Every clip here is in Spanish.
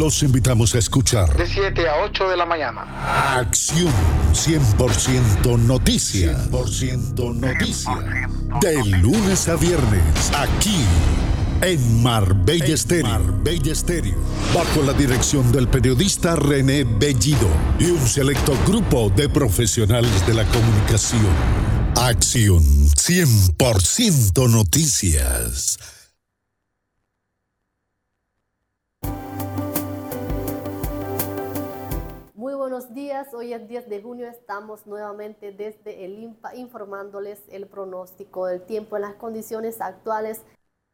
Los invitamos a escuchar de 7 a 8 de la mañana. Acción 100% Noticias. 100% Noticias. De lunes a viernes, aquí en Marbella Estéreo. Bajo la dirección del periodista René Bellido y un selecto grupo de profesionales de la comunicación. Acción 100% Noticias. Muy buenos días, hoy es 10 de junio, estamos nuevamente desde el INPA informándoles el pronóstico del tiempo en las condiciones actuales.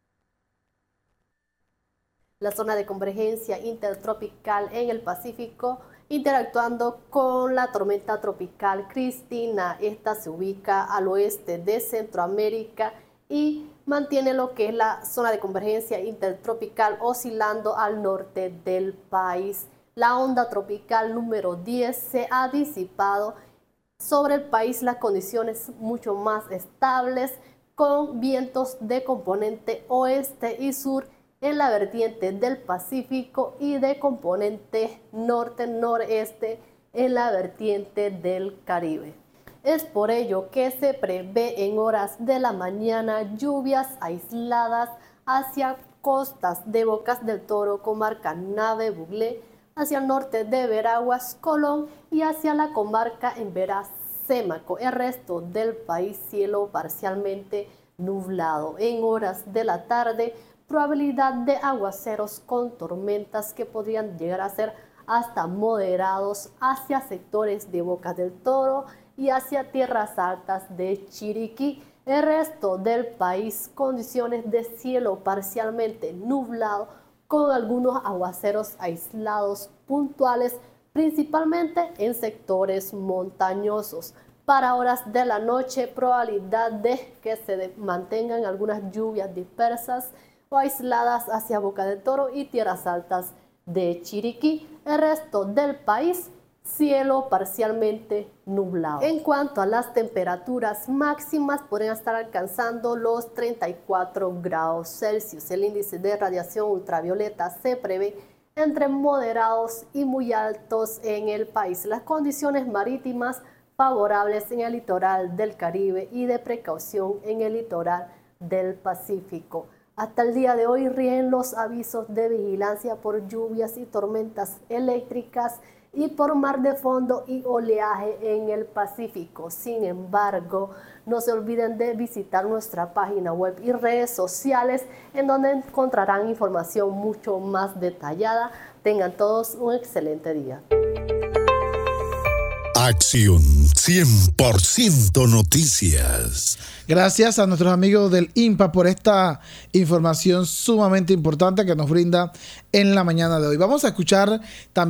La zona de convergencia intertropical en el Pacífico, interactuando con la tormenta tropical Cristina. Esta se ubica al oeste de Centroamérica y mantiene lo que es la zona de convergencia intertropical oscilando al norte del país. La onda tropical número 10 se ha disipado sobre el país, las condiciones mucho más estables con vientos de componente oeste y sur en la vertiente del Pacífico y de componente norte-noreste en la vertiente del Caribe. Es por ello que se prevé en horas de la mañana lluvias aisladas hacia costas de Bocas del Toro, comarca Nave Buglé, hacia el norte de Veraguas, Colón y hacia la comarca en Sémaco. El resto del país cielo parcialmente nublado. En horas de la tarde, probabilidad de aguaceros con tormentas que podrían llegar a ser hasta moderados hacia sectores de Bocas del Toro y hacia tierras altas de Chiriquí. El resto del país, condiciones de cielo parcialmente nublado con algunos aguaceros aislados puntuales, principalmente en sectores montañosos. Para horas de la noche, probabilidad de que se mantengan algunas lluvias dispersas o aisladas hacia Boca del Toro y tierras altas de Chiriquí. El resto del país, cielo parcialmente nublado. En cuanto a las temperaturas máximas, podrían estar alcanzando los 34 grados Celsius. El índice de radiación ultravioleta se prevé entre moderados y muy altos en el país. Las condiciones marítimas favorables en el litoral del Caribe y de precaución en el litoral del Pacífico. Hasta el día de hoy rigen los avisos de vigilancia por lluvias y tormentas eléctricas y por mar de fondo y oleaje en el Pacífico. Sin embargo, no se olviden de visitar nuestra página web y redes sociales en donde encontrarán información mucho más detallada. Tengan todos un excelente día. Acción 100% Noticias. Gracias a nuestros amigos del INPA por esta información sumamente importante que nos brinda en la mañana de hoy. Vamos a escuchar también